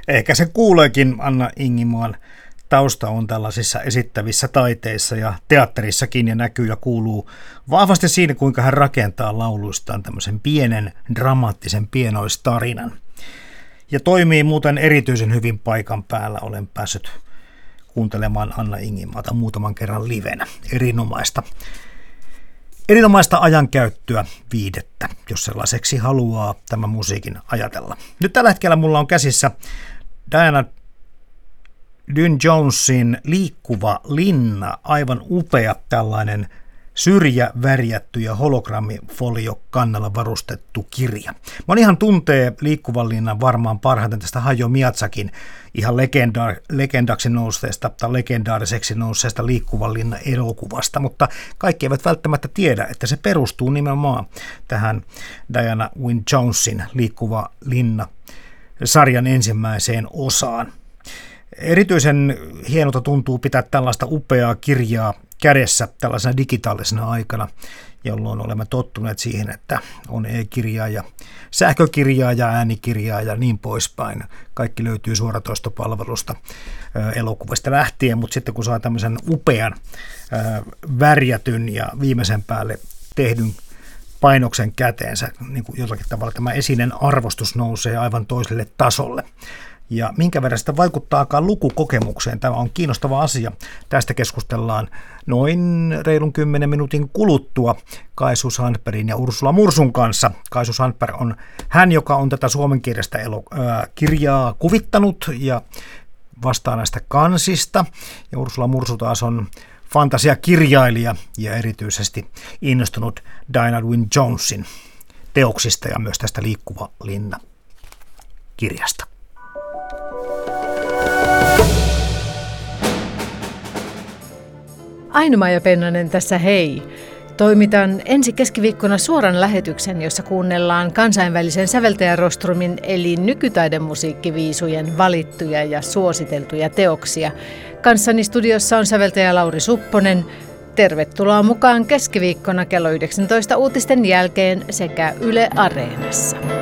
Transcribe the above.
Ehkä se kuuleekin. Anna Ingimaan tausta on tällaisissa esittävissä taiteissa ja teatterissakin ja näkyy ja kuuluu vahvasti siinä, kuinka hän rakentaa lauluistaan tämmöisen pienen dramaattisen pienoistarinan. Ja toimii muuten erityisen hyvin paikan päällä. Olen päässyt kuuntelemaan Anna Ingimaata muutaman kerran livenä. Erinomaista ajankäyttöä, viihdettä, jos sellaiseksi haluaa tämän musiikin ajatella. Nyt tällä hetkellä mulla on käsissä Diana Wynne Jonesin Liikkuva linna, aivan upea tällainen syrjävärjätty ja hologrammifolio kannalla varustettu kirja. Monihan tuntee Liikkuvan linnan varmaan parhaiten tästä Hayao Miyazakin ihan legendaksi nousseesta tai legendaariseksi nousseesta Liikkuvan linnan elokuvasta, mutta kaikki eivät välttämättä tiedä, että se perustuu nimenomaan tähän Diana Wynne Jonesin Liikkuva linna sarjan ensimmäiseen osaan. Erityisen hienolta tuntuu pitää tällaista upeaa kirjaa kädessä tällaisena digitaalisena aikana, jolloin olemme tottuneet siihen, että on e-kirjaa ja sähkökirjaa ja äänikirjaa ja niin poispäin. Kaikki löytyy suoratoistopalvelusta elokuvasta lähtien, mutta sitten kun saa tämmöisen upean värjätyn ja viimeisen päälle tehdyn painoksen käteensä, niin kuin jollakin tavalla tämä esinen arvostus nousee aivan toiselle tasolle. Ja minkä verran sitä vaikuttaakaan lukukokemukseen. Tämä on kiinnostava asia. Tästä keskustellaan noin reilun 10 minuutin kuluttua Kaisu Sandbergin ja Ursula Mursun kanssa. Kaisu Sandberg on hän, joka on tätä suomenkielistä kirjaa kuvittanut ja vastaa näistä kansista. Ja Ursula Mursu taas on fantasiakirjailija ja erityisesti innostunut Diana Wynne Jonesin teoksista ja myös tästä Liikkuva linna -kirjasta. Aino-Maija Pennanen tässä hei. Toimitan ensi keskiviikkona suoran lähetyksen, jossa kuunnellaan kansainvälisen säveltäjärostrumin eli nykytaidemusiikkiviisujen valittuja ja suositeltuja teoksia. Kanssani studiossa on säveltäjä Lauri Supponen. Tervetuloa mukaan keskiviikkona kello 19 uutisten jälkeen sekä Yle Areenassa.